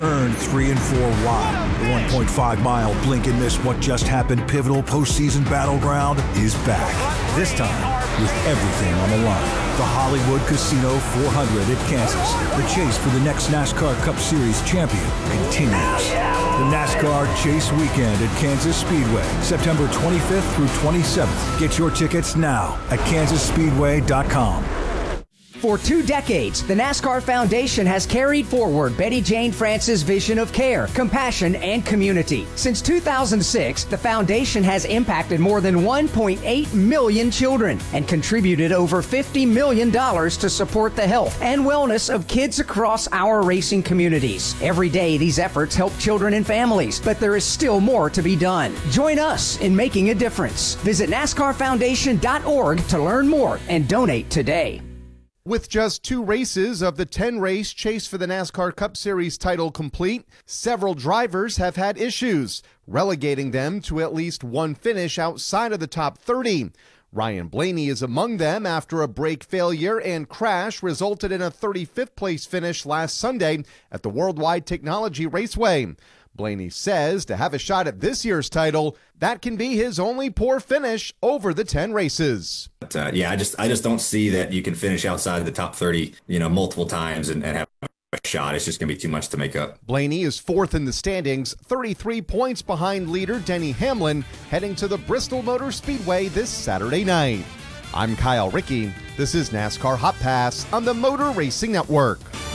earned 3 and 4 wide. The 1.5-mile blink and miss what just happened pivotal postseason battleground is back. This time with everything on the line. The Hollywood Casino 400 at Kansas. The chase for the next NASCAR Cup Series champion continues. The NASCAR Chase Weekend at Kansas Speedway, September 25th through 27th. Get your tickets now at kansasspeedway.com. For 2 decades, the NASCAR Foundation has carried forward Betty Jane France's vision of care, compassion, and community. Since 2006, the foundation has impacted more than 1.8 million children and contributed over $50 million to support the health and wellness of kids across our racing communities. Every day, these efforts help children and families, but there is still more to be done. Join us in making a difference. Visit NASCARFoundation.org to learn more and donate today. With just 2 races of the 10-race chase for the NASCAR Cup Series title complete, several drivers have had issues, relegating them to at least one finish outside of the top 30. Ryan Blaney is among them after a brake failure and crash resulted in a 35th place finish last Sunday at the Worldwide Technology Raceway. Blaney says to have a shot at this year's title, that can be his only poor finish over the 10 races. But, I just don't see that you can finish outside the top 30, multiple times and have a shot. It's just going to be too much to make up. Blaney is 4th in the standings, 33 points behind leader Denny Hamlin, heading to the Bristol Motor Speedway this Saturday night. I'm Kyle Rickey. This is NASCAR Hot Pass on the Motor Racing Network.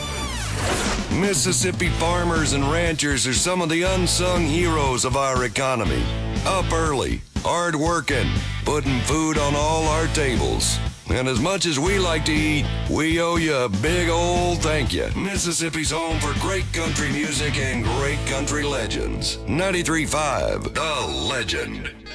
Mississippi farmers and ranchers are some of the unsung heroes of our economy. Up early, hard working, putting food on all our tables. And as much as we like to eat, we owe you a big old thank you. Mississippi's home for great country music and great country legends. 93.5, The Legend.